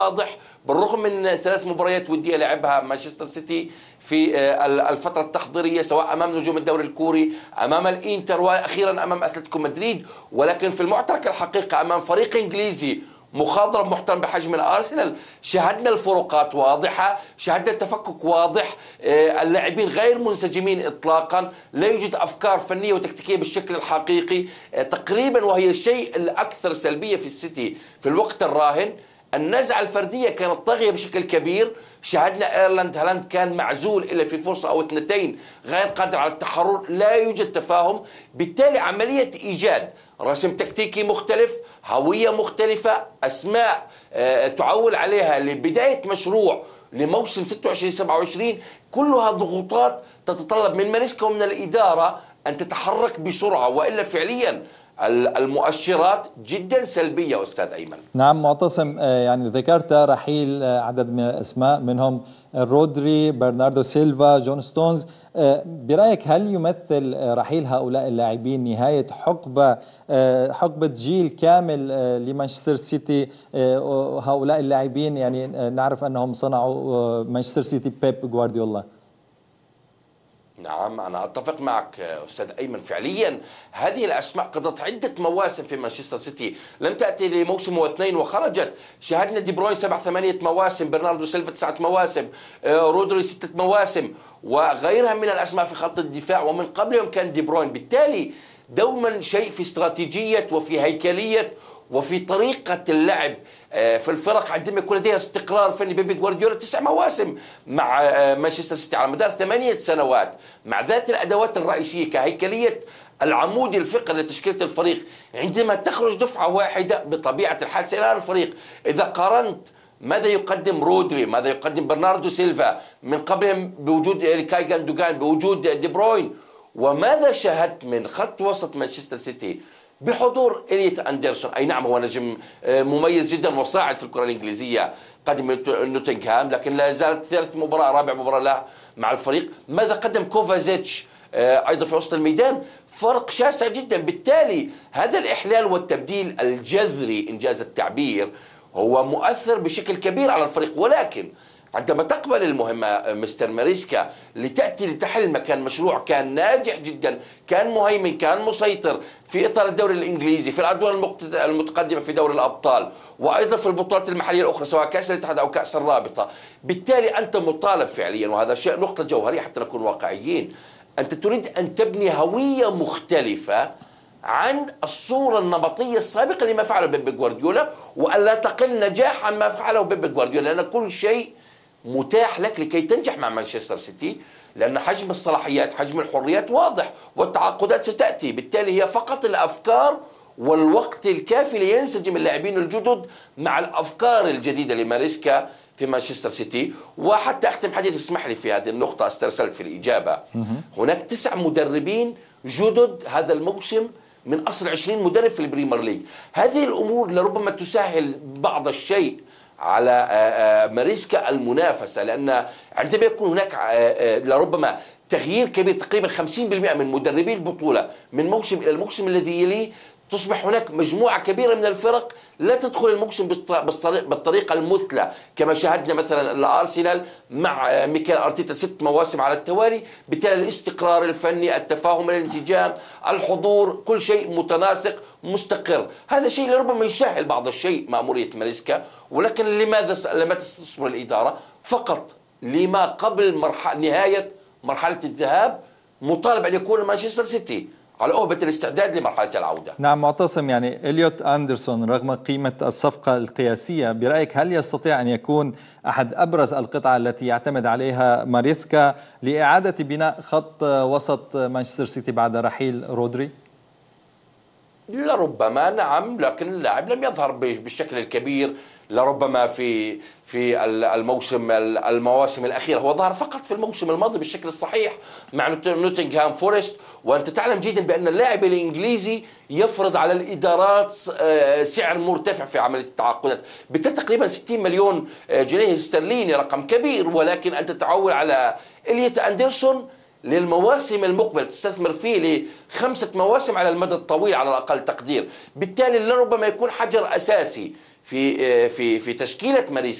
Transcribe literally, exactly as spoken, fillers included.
واضح بالرغم من ثلاث مباريات ودية لعبها مانشستر سيتي في الفترة التحضيرية، سواء أمام نجوم الدوري الكوري، أمام الإنتر، وأخيرا أمام أتلتيكو مدريد. ولكن في المعترك الحقيقة أمام فريق إنجليزي مخضرم محترم بحجم الأرسنال شاهدنا الفروقات واضحة، شاهدنا التفكك واضح، اللاعبين غير منسجمين إطلاقا، لا يوجد أفكار فنية وتكتيكية بالشكل الحقيقي تقريبا، وهي الشيء الأكثر سلبية في السيتي في الوقت الراهن. النزعة الفردية كانت طاغية بشكل كبير، شاهدنا ايرلاند هالاند كان معزول إلا في فرصة أو اثنتين، غير قادر على التحرر، لا يوجد تفاهم. بالتالي عملية إيجاد رسم تكتيكي مختلف، هوية مختلفة، أسماء أه تعول عليها لبداية مشروع لموسم ستة وعشرين سبعة وعشرين، كلها ضغوطات تتطلب من ماريسكا ومن الإدارة أن تتحرك بسرعة، وإلا فعليا المؤشرات جدا سلبية أستاذ أيمن. نعم معتصم، يعني ذكرت رحيل عدد من الأسماء منهم رودري، برناردو سيلفا، جون ستونز. برأيك هل يمثل رحيل هؤلاء اللاعبين نهاية حقبة حقبة جيل كامل لمانشستر سيتي؟ هؤلاء اللاعبين يعني نعرف أنهم صنعوا مانشستر سيتي بيب غوارديولا. نعم أنا أتفق معك أستاذ أيمن، فعليا هذه الأسماء قضت عدة مواسم في مانشستر سيتي، لم تأتي لموسم واثنين وخرجت. شاهدنا دي بروين سبع ثمانية مواسم، برناردو سيلفا تسعة مواسم، رودري ستة مواسم، وغيرها من الأسماء في خط الدفاع، ومن قبلهم كان دي بروين. بالتالي دوما شيء في استراتيجية وفي هيكلية وفي طريقة اللعب في الفرق عندما يكون لديها استقرار فني. بيب غوارديولا تسع مواسم مع مانشستر سيتي على مدار ثمانية سنوات، مع ذات الأدوات الرئيسية كهيكلية العمود الفقري لتشكيلة الفريق. عندما تخرج دفعة واحدة بطبيعة الحال سينهار الفريق. إذا قارنت ماذا يقدم رودري، ماذا يقدم برناردو سيلفا، من قبلهم بوجود إلكاي غاندوغان، بوجود دي بروين، وماذا شاهدت من خط وسط مانشستر سيتي بحضور إليوت أندرسون. أي نعم هو نجم مميز جدا وصاعد في الكرة الإنجليزية قدم نوتنغهام، لكن لا زالت ثالث مباراة رابع مباراة له مع الفريق. ماذا قدم كوفازيتش أيضا في وسط الميدان؟ فرق شاسع جدا. بالتالي هذا الإحلال والتبديل الجذري إنجاز التعبير هو مؤثر بشكل كبير على الفريق. ولكن عندما تقبل المهمة مستر ماريسكا لتأتي لتحل مكان مشروع كان ناجح جدا، كان مهيمن، كان مسيطر في إطار الدوري الإنجليزي، في الأدوار المتقدمة في دوري الأبطال، وأيضا في البطولات المحلية الأخرى سواء كأس الاتحاد أو كأس الرابطة. بالتالي أنت مطالب فعليا، وهذا شيء نقطة جوهرية حتى نكون واقعيين، أنت تريد أن تبني هوية مختلفة عن الصورة النمطية السابقة لما فعله بيب غوارديولا، وأن لا تقل نجاح عما فعله بيب غوارديولا، لأن كل شيء متاح لك لكي تنجح مع مانشستر سيتي، لأن حجم الصلاحيات حجم الحريات واضح والتعاقدات ستأتي. بالتالي هي فقط الأفكار والوقت الكافي لينسجم اللاعبين الجدد مع الأفكار الجديدة لماريسكا في مانشستر سيتي. وحتى أختم حديث اسمح لي في هذه النقطة، استرسلت في الإجابة. هناك تسع مدربين جدد هذا الموسم من أصل عشرين مدرب في البريمير ليج. هذه الأمور لربما تسهل بعض الشيء على ماريسكا المنافسة، لأن عندما يكون هناك لربما تغيير كبير تقريبا خمسين بالمئة من مدربي البطولة من موسم إلى الموسم الذي يليه، تصبح هناك مجموعة كبيرة من الفرق لا تدخل الموسم بالطريقة المثلى، كما شاهدنا مثلا الأرسنال مع ميكيل أرتيتا ست مواسم على التوالي. بالتالي الاستقرار الفني، التفاهم، الانسجام، الحضور، كل شيء متناسق مستقر. هذا شيء لربما يسهل بعض الشيء مأمورية ماريسكا. ولكن لماذا لما تصبر الإدارة فقط لما قبل مرحلة نهاية مرحلة الذهاب مطالب أن يكون مانشستر سيتي على أهبة الاستعداد لمرحلة العودة. نعم معتصم، يعني إليوت أندرسون رغم قيمة الصفقة القياسية، برأيك هل يستطيع أن يكون أحد أبرز القطع التي يعتمد عليها ماريسكا لإعادة بناء خط وسط مانشستر سيتي بعد رحيل رودري؟ لربما نعم، لكن اللاعب لم يظهر بالشكل الكبير لربما في في الموسم المواسم الأخيرة. هو ظهر فقط في الموسم الماضي بالشكل الصحيح مع نوتنغهام فورست. وأنت تعلم جيدا بأن اللاعب الإنجليزي يفرض على الإدارات سعر مرتفع في عملية التعاقدات، بالتالي تقريبا ستين مليون جنيه استرليني، رقم كبير. ولكن أنت تعول على إليوت أندرسون للمواسم المقبلة، تستثمر فيه لخمسة مواسم على المدى الطويل على أقل تقدير. بالتالي لربما يكون حجر أساسي في في في تشكيلة ماريسكا.